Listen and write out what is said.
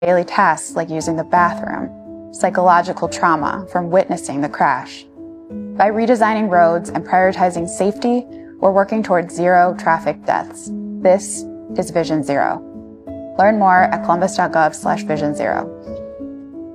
daily tasks like using the bathroom, psychological trauma from witnessing the crash. By redesigning roads and prioritizing safety, we're working towards zero traffic deaths. This is Vision Zero. Learn more at columbus.gov/Vision Zero.